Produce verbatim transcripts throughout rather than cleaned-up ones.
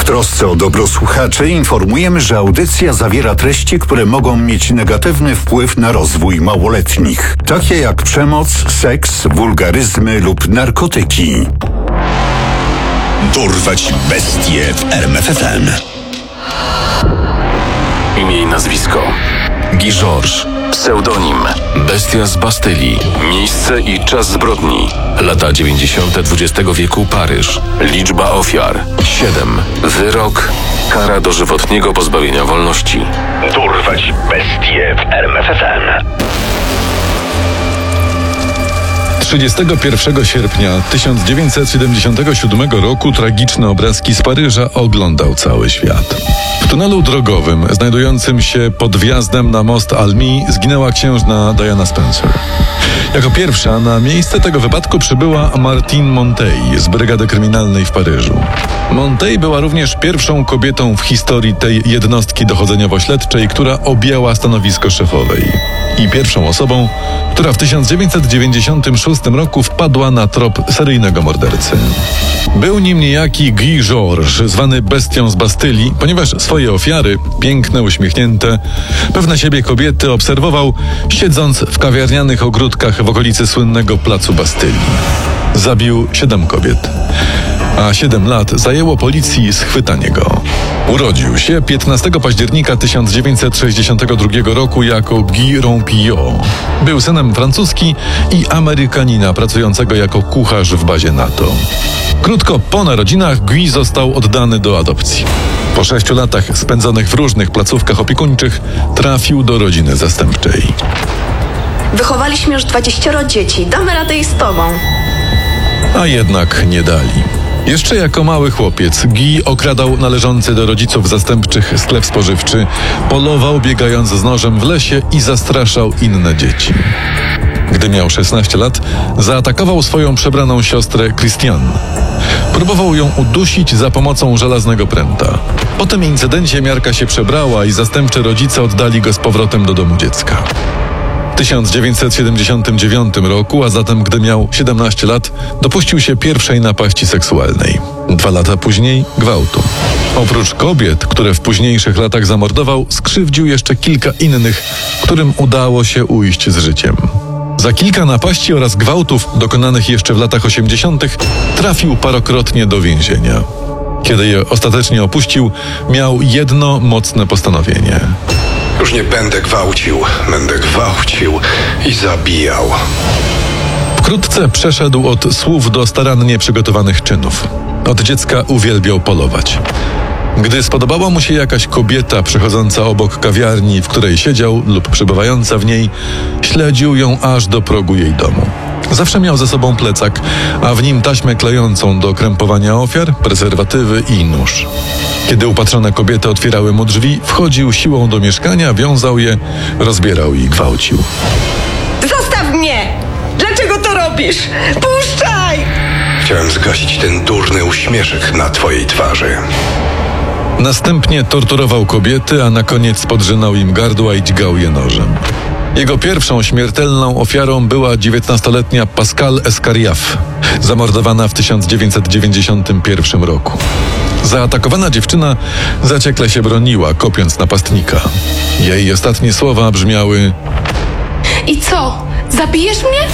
trosce o dobro słuchaczy informujemy, że audycja zawiera treści, które mogą mieć negatywny wpływ na rozwój małoletnich, takie jak przemoc, seks, wulgaryzmy lub narkotyki. Dorwać bestie w R M F F M. Imię i nazwisko: Guy Georges. Pseudonim: Bestia z Bastylii. Miejsce i czas zbrodni: lata dziewięćdziesiąte dwudziestego wieku, Paryż. Liczba ofiar: siedem. Wyrok: kara dożywotniego pozbawienia wolności. Dorwać bestie w R M F F M. trzydziestego pierwszego sierpnia tysiąc dziewięćset siedemdziesiątego siódmego roku tragiczne obrazki z Paryża oglądał cały świat. W tunelu drogowym znajdującym się pod wjazdem na most Almi zginęła księżna Diana Spencer. Jako pierwsza na miejsce tego wypadku przybyła Martine Montey z brygady kryminalnej w Paryżu. Montey była również pierwszą kobietą w historii tej jednostki dochodzeniowo-śledczej, która objęła stanowisko szefowej. I pierwszą osobą, która w tysiąc dziewięćset dziewięćdziesiątym szóstym roku wpadła na trop seryjnego mordercy. Był nim niejaki Guy Georges, zwany bestią z Bastylii, ponieważ swoje ofiary, piękne, uśmiechnięte, pewne siebie kobiety obserwował, siedząc w kawiarnianych ogródkach w okolicy słynnego placu Bastylii. Zabił siedem kobiet, a siedem lat zajęło policji schwytanie go. Urodził się piętnastego października tysiąc dziewięćset sześćdziesiątego drugiego roku jako Guy Rompillot. Był synem francuski i Amerykanina pracującego jako kucharz w bazie NATO. Krótko po narodzinach Guy został oddany do adopcji. Po sześciu latach spędzonych w różnych placówkach opiekuńczych trafił do rodziny zastępczej. Wychowaliśmy już dwadzieścioro dzieci. Damy radę i z tobą. A jednak nie dali. Jeszcze jako mały chłopiec Guy okradał należący do rodziców zastępczych sklep spożywczy, polował biegając z nożem w lesie i zastraszał inne dzieci. Gdy miał szesnaście lat, zaatakował swoją przebraną siostrę Christiane. Próbował ją udusić za pomocą żelaznego pręta. Po tym incydencie miarka się przebrała i zastępczy rodzice oddali go z powrotem do domu dziecka. W tysiąc dziewięćset siedemdziesiątym dziewiątym roku, a zatem gdy miał siedemnaście lat, dopuścił się pierwszej napaści seksualnej. Dwa lata później gwałtu. Oprócz kobiet, które w późniejszych latach zamordował, skrzywdził jeszcze kilka innych, którym udało się ujść z życiem. Za kilka napaści oraz gwałtów dokonanych jeszcze w latach osiemdziesiątych trafił parokrotnie do więzienia. Kiedy je ostatecznie opuścił, miał jedno mocne postanowienie. Już nie będę gwałcił, będę gwałcił i zabijał. Wkrótce przeszedł od słów do starannie przygotowanych czynów. Od dziecka uwielbiał polować. Gdy spodobała mu się jakaś kobieta przechodząca obok kawiarni, w której siedział lub przebywająca w niej, śledził ją aż do progu jej domu. Zawsze miał ze sobą plecak, a w nim taśmę klejącą do krępowania ofiar, prezerwatywy i nóż. Kiedy upatrzone kobiety otwierały mu drzwi, wchodził siłą do mieszkania, wiązał je, rozbierał i gwałcił. Zostaw mnie! Dlaczego to robisz? Puszczaj! Chciałem zgasić ten durny uśmieszek na twojej twarzy. Następnie torturował kobiety, a na koniec podrzynał im gardła i dźgał je nożem. Jego pierwszą śmiertelną ofiarą była dziewiętnastoletnia Pascale Escariaf, zamordowana w tysiąc dziewięćset dziewięćdziesiątym pierwszym roku. Zaatakowana dziewczyna zaciekle się broniła, kopiąc napastnika. Jej ostatnie słowa brzmiały: I co? Zabijesz mnie?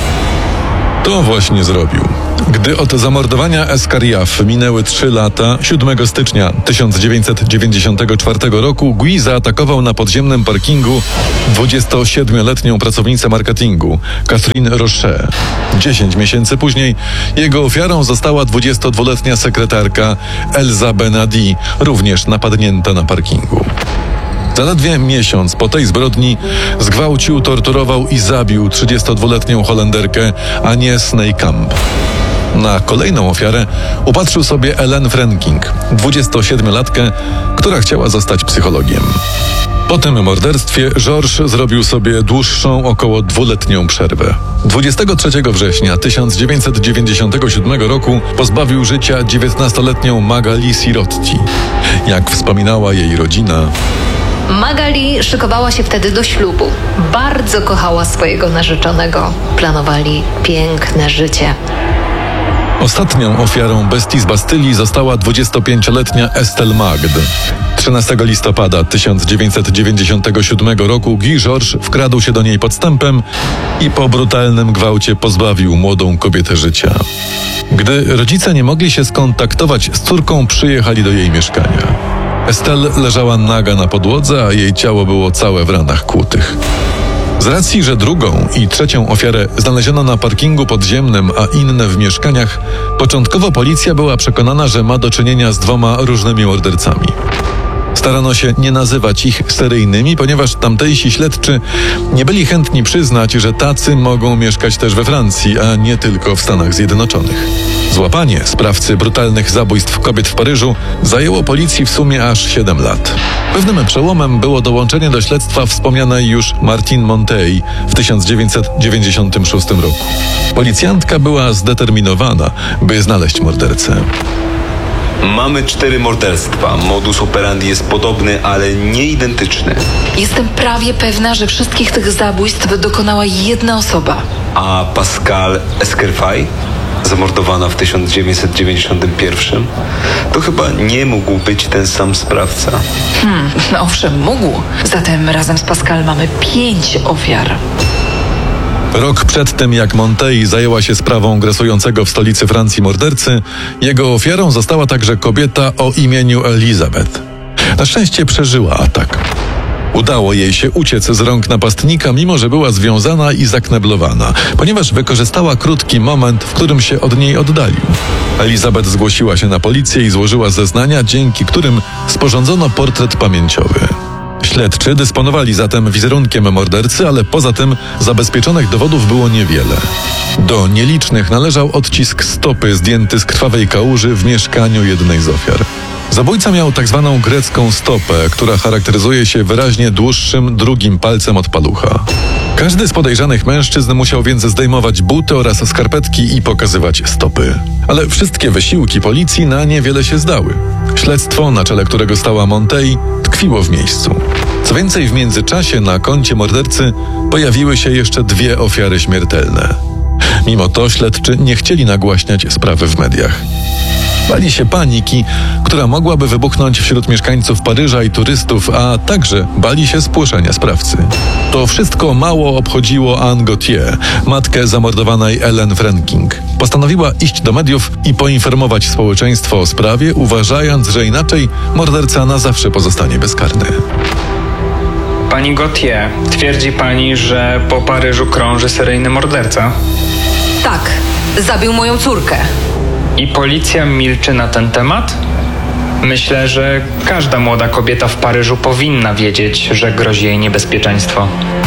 To właśnie zrobił. Gdy od zamordowania Escariaf minęły trzy lata, siódmego stycznia tysiąc dziewięćset dziewięćdziesiątego czwartego roku Guy zaatakował na podziemnym parkingu dwudziestosiedmioletnią pracownicę marketingu, Catherine Rocher. Dziesięć miesięcy później jego ofiarą została dwudziestodwuletnia sekretarka Elsa Benadi, również napadnięta na parkingu. Zaledwie miesiąc po tej zbrodni zgwałcił, torturował i zabił trzydziestodwuletnią Holenderkę Anię Sneykamp. Na kolejną ofiarę upatrzył sobie Ellen Frenking, dwudziestosiedmiolatkę, która chciała zostać psychologiem. Po tym morderstwie Georges zrobił sobie dłuższą, około dwuletnią przerwę. dwudziestego trzeciego września tysiąc dziewięćset dziewięćdziesiątego siódmego roku pozbawił życia dziewiętnastoletnią Magali Sirotti. Jak wspominała jej rodzina, Magali szykowała się wtedy do ślubu. Bardzo kochała swojego narzeczonego. Planowali piękne życie. Ostatnią ofiarą bestii z Bastylii została dwudziestopięcioletnia Estelle Magd. trzynastego listopada tysiąc dziewięćset dziewięćdziesiątego siódmego roku Guy Georges wkradł się do niej podstępem i po brutalnym gwałcie pozbawił młodą kobietę życia. Gdy rodzice nie mogli się skontaktować z córką, przyjechali do jej mieszkania. Estelle leżała naga na podłodze, a jej ciało było całe w ranach kłutych. Z racji, że drugą i trzecią ofiarę znaleziono na parkingu podziemnym, a inne w mieszkaniach, początkowo policja była przekonana, że ma do czynienia z dwoma różnymi mordercami. Starano się nie nazywać ich seryjnymi, ponieważ tamtejsi śledczy nie byli chętni przyznać, że tacy mogą mieszkać też we Francji, a nie tylko w Stanach Zjednoczonych. Złapanie sprawcy brutalnych zabójstw kobiet w Paryżu zajęło policji w sumie aż siedem lat. Pewnym przełomem było dołączenie do śledztwa wspomnianej już Martine Montey w tysiąc dziewięćset dziewięćdziesiątym szóstym roku. Policjantka była zdeterminowana, by znaleźć mordercę. Mamy cztery morderstwa. Modus operandi jest podobny, ale nie identyczny. Jestem prawie pewna, że wszystkich tych zabójstw dokonała jedna osoba. A Pascal Esquerfay, zamordowana w tysiąc dziewięćset dziewięćdziesiątym pierwszym, to chyba nie mógł być ten sam sprawca. Hmm, no owszem, mógł. Zatem razem z Pascal mamy pięć ofiar. Rok przed tym, jak Montey zajęła się sprawą grasującego w stolicy Francji mordercy, jego ofiarą została także kobieta o imieniu Elizabeth. Na szczęście przeżyła atak. Udało jej się uciec z rąk napastnika, mimo że była związana i zakneblowana, ponieważ wykorzystała krótki moment, w którym się od niej oddalił. Elizabeth zgłosiła się na policję i złożyła zeznania, dzięki którym sporządzono portret pamięciowy. Śledczy dysponowali zatem wizerunkiem mordercy, ale poza tym zabezpieczonych dowodów było niewiele. Do nielicznych należał odcisk stopy zdjęty z krwawej kałuży w mieszkaniu jednej z ofiar. Zabójca miał tak zwaną grecką stopę, która charakteryzuje się wyraźnie dłuższym drugim palcem od palucha. Każdy z podejrzanych mężczyzn musiał więc zdejmować buty oraz skarpetki i pokazywać stopy. Ale wszystkie wysiłki policji na niewiele się zdały. Śledztwo, na czele którego stała Montey, tkwiło w miejscu. Co więcej, w międzyczasie na koncie mordercy pojawiły się jeszcze dwie ofiary śmiertelne. Mimo to śledczy nie chcieli nagłaśniać sprawy w mediach. Bali się paniki, która mogłaby wybuchnąć wśród mieszkańców Paryża i turystów, a także bali się spłoszenia sprawcy. To wszystko mało obchodziło Anne Gauthier, matkę zamordowanej Ellen Frenking. Postanowiła iść do mediów i poinformować społeczeństwo o sprawie, uważając, że inaczej morderca na zawsze pozostanie bezkarny. Pani Gauthier, twierdzi pani, że po Paryżu krąży seryjny morderca? Tak, zabił moją córkę. I policja milczy na ten temat? Myślę, że każda młoda kobieta w Paryżu powinna wiedzieć, że grozi jej niebezpieczeństwo.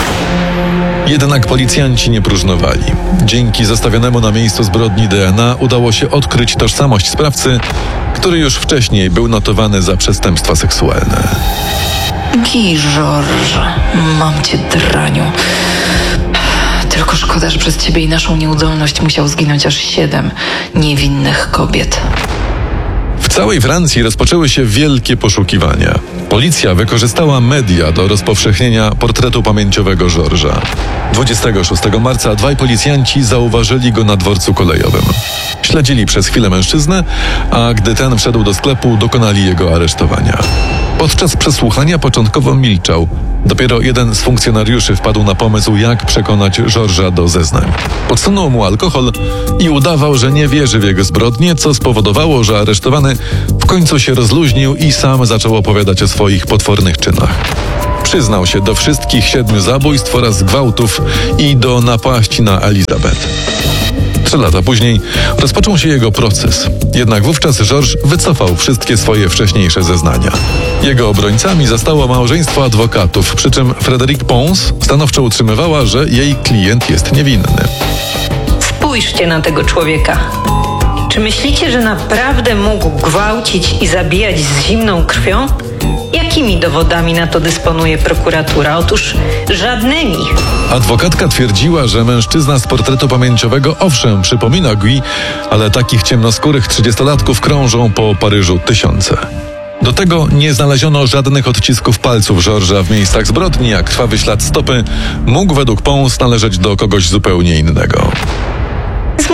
Jednak policjanci nie próżnowali. Dzięki zostawionemu na miejscu zbrodni D N A udało się odkryć tożsamość sprawcy, który już wcześniej był notowany za przestępstwa seksualne. Guy Georges, mam cię, draniu. Tylko szkoda, że przez ciebie i naszą nieudolność musiał zginąć aż siedem niewinnych kobiet. W całej Francji rozpoczęły się wielkie poszukiwania. Policja wykorzystała media do rozpowszechnienia portretu pamięciowego Georgesa. dwudziestego szóstego marca dwaj policjanci zauważyli go na dworcu kolejowym. Śledzili przez chwilę mężczyznę, a gdy ten wszedł do sklepu, dokonali jego aresztowania. Podczas przesłuchania początkowo milczał. Dopiero jeden z funkcjonariuszy wpadł na pomysł, jak przekonać Georgesa do zeznań. Podsunął mu alkohol i udawał, że nie wierzy w jego zbrodnie, co spowodowało, że aresztowany w końcu się rozluźnił i sam zaczął opowiadać o swoich potwornych czynach. Przyznał się do wszystkich siedmiu zabójstw oraz gwałtów i do napaści na Elizabeth. Trzy lata później rozpoczął się jego proces. Jednak wówczas Georges wycofał wszystkie swoje wcześniejsze zeznania. Jego obrońcami zostało małżeństwo adwokatów, przy czym Frédérique Pons stanowczo utrzymywała, że jej klient jest niewinny. Spójrzcie na tego człowieka. Czy myślicie, że naprawdę mógł gwałcić i zabijać z zimną krwią? Jakimi dowodami na to dysponuje prokuratura? Otóż żadnymi. Adwokatka twierdziła, że mężczyzna z portretu pamięciowego owszem przypomina Guy, ale takich ciemnoskórych trzydziestolatków krążą po Paryżu tysiące. Do tego nie znaleziono żadnych odcisków palców Georgesa w miejscach zbrodni, a krwawy ślad stopy mógł według Pons należeć do kogoś zupełnie innego. Z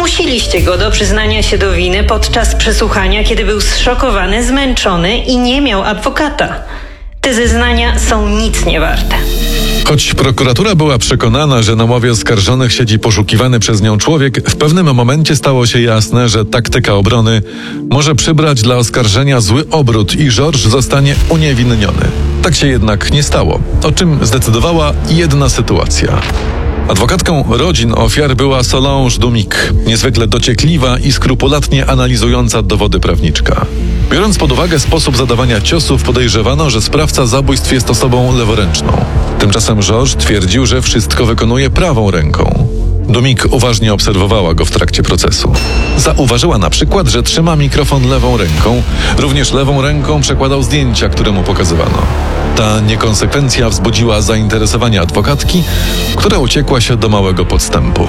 Zmusiliście go do przyznania się do winy podczas przesłuchania, kiedy był zszokowany, zmęczony i nie miał adwokata. Te zeznania są nic nie warte. Choć prokuratura była przekonana, że na ławie oskarżonych siedzi poszukiwany przez nią człowiek, w pewnym momencie stało się jasne, że taktyka obrony może przybrać dla oskarżenia zły obrót i Georges zostanie uniewinniony. Tak się jednak nie stało, o czym zdecydowała jedna sytuacja. Adwokatką rodzin ofiar była Solange Dumic, niezwykle dociekliwa i skrupulatnie analizująca dowody prawniczka. Biorąc pod uwagę sposób zadawania ciosów, podejrzewano, że sprawca zabójstw jest osobą leworęczną. Tymczasem Georges twierdził, że wszystko wykonuje prawą ręką. Dumic uważnie obserwowała go w trakcie procesu. Zauważyła na przykład, że trzyma mikrofon lewą ręką, również lewą ręką przekładał zdjęcia, które mu pokazywano. Ta niekonsekwencja wzbudziła zainteresowanie adwokatki, która uciekła się do małego podstępu.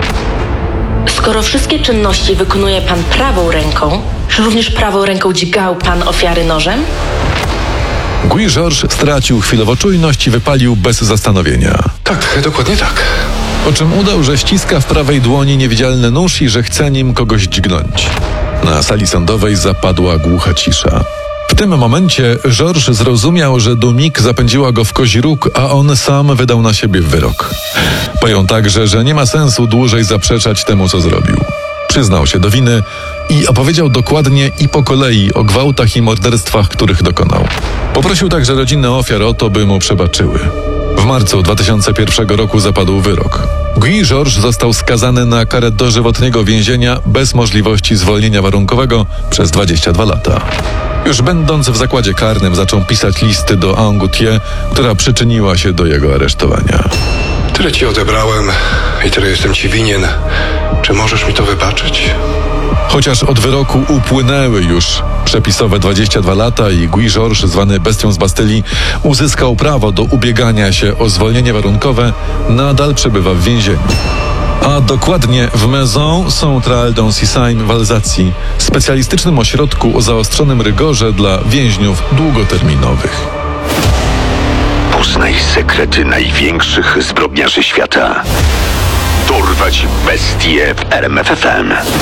Skoro wszystkie czynności wykonuje pan prawą ręką, czy również prawą ręką dźgał pan ofiary nożem? Guy Georges stracił chwilowo czujność i wypalił bez zastanowienia. Tak, dokładnie tak. Po czym udał, że ściska w prawej dłoni niewidzialny nóż i że chce nim kogoś dźgnąć. Na sali sądowej zapadła głucha cisza. W tym momencie Georges zrozumiał, że Dumic zapędziła go w kozi róg, a on sam wydał na siebie wyrok. Pojął także, że nie ma sensu dłużej zaprzeczać temu, co zrobił. Przyznał się do winy i opowiedział dokładnie i po kolei o gwałtach i morderstwach, których dokonał. Poprosił także rodziny ofiar o to, by mu przebaczyły. W marcu dwa tysiące pierwszego roku zapadł wyrok. Guy Georges został skazany na karę dożywotniego więzienia bez możliwości zwolnienia warunkowego przez dwadzieścia dwa lata. Już będąc w zakładzie karnym zaczął pisać listy do Anne Gauthier, która przyczyniła się do jego aresztowania. Tyle ci odebrałem i tyle jestem ci winien. Czy możesz mi to wybaczyć? Chociaż od wyroku upłynęły już przepisowe dwadzieścia dwa lata i Guy Georges, zwany Bestią z Bastylii, uzyskał prawo do ubiegania się o zwolnienie warunkowe, nadal przebywa w więzieniu. A dokładnie w Maison Centrale d'Ancisheim w Alzacji, specjalistycznym ośrodku o zaostrzonym rygorze dla więźniów długoterminowych. Poznaj sekrety największych zbrodniarzy świata. Dorwać bestie w R M F F M.